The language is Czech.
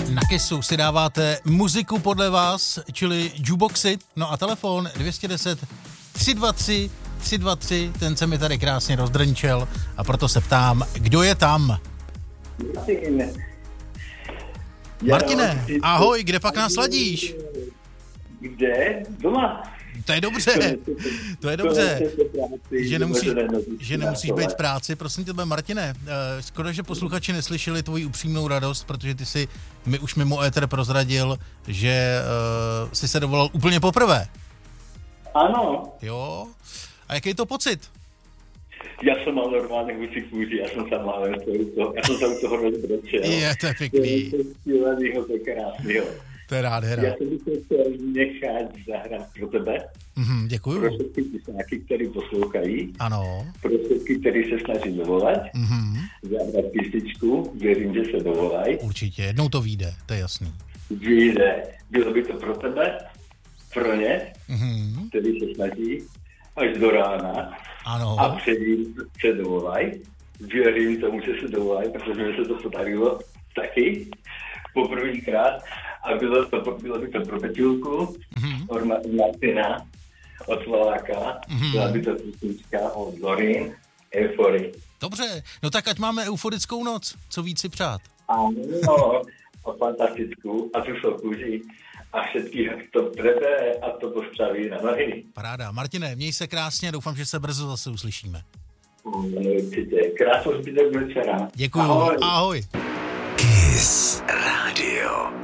Na Kissu si dáváte muziku podle vás, čili jukeboxy, no a telefon 210 323 323, ten se mi tady krásně rozdrnčel a proto se ptám, kdo je tam? Martine, ahoj, kde pak nás ladíš? Kde? Doma. To je dobře, že nemusíš být v práci. Prosím tebe, Martine, skoro, že posluchači neslyšeli tvoji upřímnou radost, protože ty si mi už mimo éter prozradil, že jsi se dovolal úplně poprvé. Ano. Jo? A jaký je to pocit? Já jsem mal normálně husí kůži, já jsem se u toho rozbrečel. To je pěkný. To je skvělýho, to je krásnýho. To je nádhera. Já jsem se chtěl nechat zahrát pro tebe. Děkuju. Pro všechny písnáky, který poslouchají. Ano. Pro všechny, který se snaží dovolat. Zahrát písničku, věřím, že se dovolají. Určitě, jednou to vyjde, to je jasný. Vyjde. Bylo by to pro tebe, pro ně, který se snaží až do rána. Ano. A předtím se dovolají. Věřím tomu, že se dovolají, protože mi se to podarilo taky poprvýkrát. A bylo by to pro Peťulku, od Martina, od Slováka, byla by to písnička od Lorin, Euforii. Dobře, no tak ať máme euforickou noc, co víc si přát. Ano, a fantastickou, a tu soukuží, a všetkých to trebe a to postaví na nohy. Paráda. Martine, měj se krásně, doufám, že se brzo zase uslyšíme. Určitě. Krásnou zbytek večera. Děkuju, ahoj. Kiss Radio.